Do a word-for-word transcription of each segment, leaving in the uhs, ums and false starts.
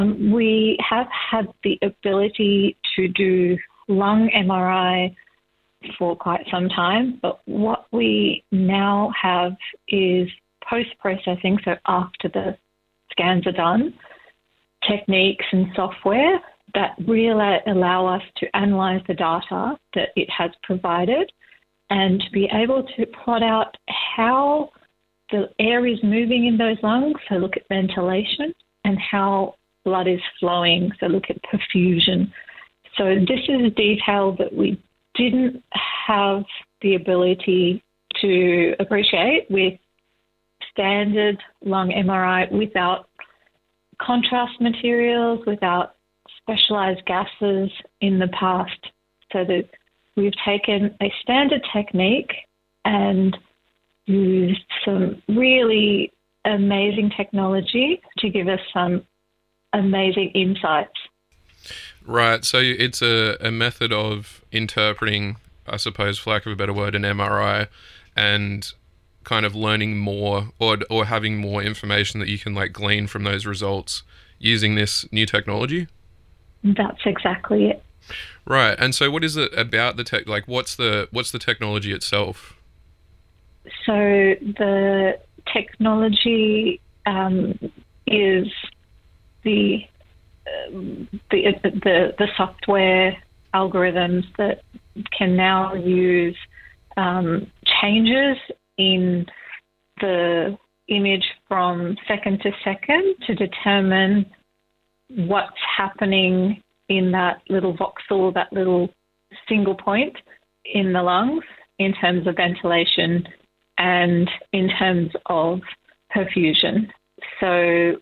We have had the ability to do lung M R I for quite some time, but what we now have is post-processing, so after the scans are done, techniques and software that really allow us to analyse the data that it has provided and to be able to plot out how the air is moving in those lungs, so look at ventilation, and how blood is flowing, so look at perfusion. So this is detail that we didn't have the ability to appreciate with standard lung M R I without contrast materials, without specialised gases in the past. So that we've taken a standard technique and used some really amazing technology to give us some amazing insights. Right, so it's a, a method of interpreting, I suppose, for lack of a better word, an M R I, and kind of learning more or or having more information that you can like glean from those results using this new technology? That's exactly it. Right, and so what is it about the tech? Like, what's the what's the technology itself? So the technology um, is the The, the the software algorithms that can now use um, changes in the image from second to second to determine what's happening in that little voxel, that little single point in the lungs in terms of ventilation and in terms of perfusion. So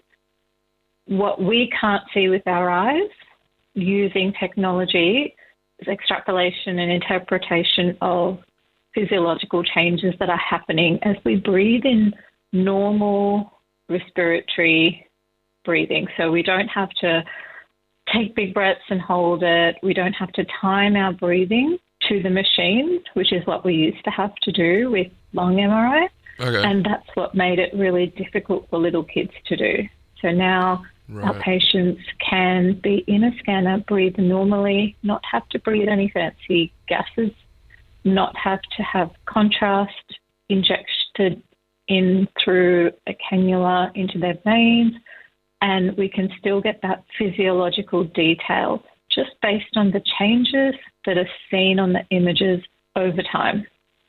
what we can't see with our eyes, using technology, is extrapolation and interpretation of physiological changes that are happening as we breathe in normal respiratory breathing. So we don't have to take big breaths and hold it. We don't have to time our breathing to the machine, which is what we used to have to do with lung M R I. Okay. And that's what made it really difficult for little kids to do. So now Right. our patients can be in a scanner, breathe normally, not have to breathe any fancy gases, not have to have contrast injected in through a cannula into their veins, and we can still get that physiological detail just based on the changes that are seen on the images over time.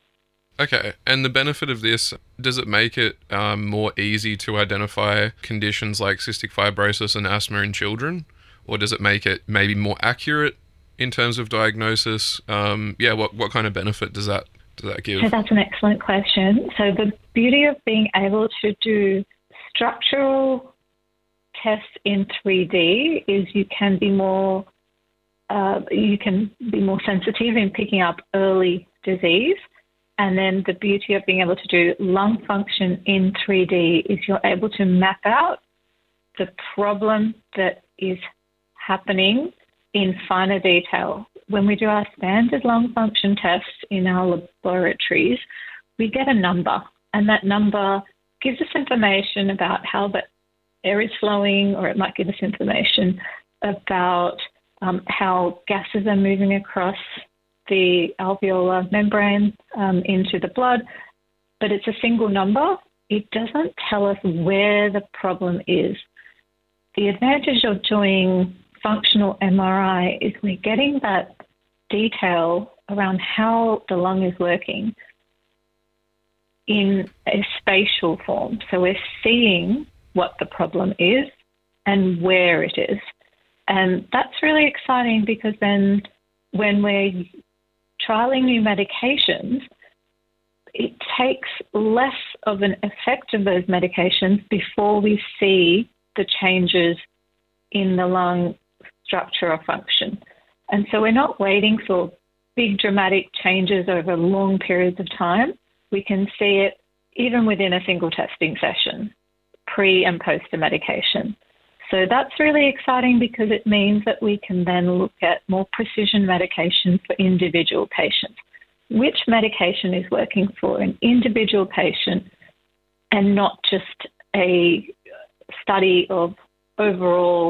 Okay, and the benefit of this, does it make it um, more easy to identify conditions like cystic fibrosis and asthma in children? Or does it make it maybe more accurate in terms of diagnosis? Um, yeah, what, what kind of benefit does that does that give? So that's an excellent question. So the beauty of being able to do structural tests in three D is you can be more uh, you can be more sensitive in picking up early disease. And then the beauty of being able to do lung function in three D is you're able to map out the problem that is happening in finer detail. When we do our standard lung function tests in our laboratories, we get a number, and that number gives us information about how the air is flowing, or it might give us information about um, how gases are moving across the alveolar membrane um, into the blood, but it's a single number. It doesn't tell us where the problem is. The advantage of doing functional M R I is we're getting that detail around how the lung is working in a spatial form. So we're seeing what the problem is and where it is. And that's really exciting because then when we're trialing new medications, it takes less of an effect of those medications before we see the changes in the lung structure or function. And so we're not waiting for big dramatic changes over long periods of time. We can see it even within a single testing session, pre and post a medication. So that's really exciting because it means that we can then look at more precision medication for individual patients. Which medication is working for an individual patient and not just a study of overall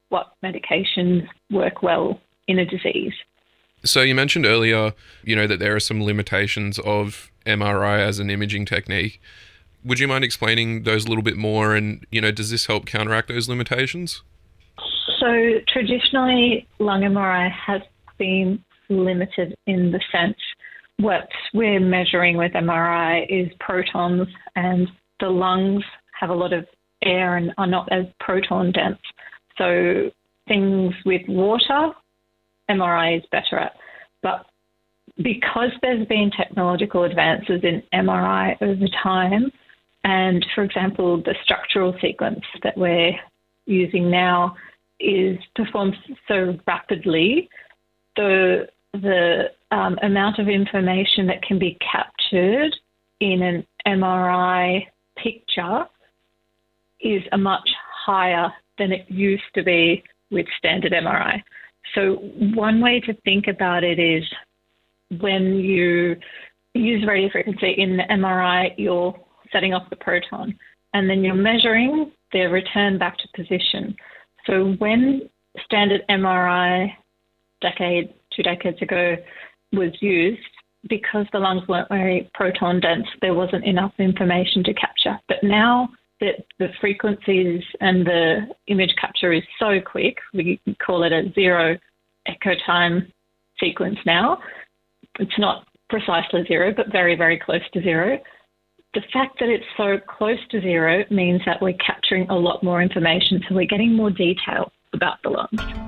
what medications work well in a disease. So you mentioned earlier, you know, that there are some limitations of M R I as an imaging technique. Would you mind explaining those a little bit more? And, you know, does this help counteract those limitations? So traditionally, lung M R I has been limited in the sense what we're measuring with M R I is protons, and the lungs have a lot of air and are not as proton dense. So things with water, M R I is better at. But because there's been technological advances in M R I over time, and for example, the structural sequence that we're using now is performed so rapidly, the the um, amount of information that can be captured in an M R I picture is a much higher than it used to be with standard M R I. So one way to think about it is when you use radiofrequency in the M R I, you're setting off the proton, and then you're measuring their return back to position. So when standard M R I decade, two decades ago was used, because the lungs weren't very proton dense, there wasn't enough information to capture. But now that the frequencies and the image capture is so quick, we call it a zero echo time sequence now. It's not precisely zero, but very, very close to zero. The fact that it's so close to zero means that we're capturing a lot more information, so we're getting more detail about the lungs.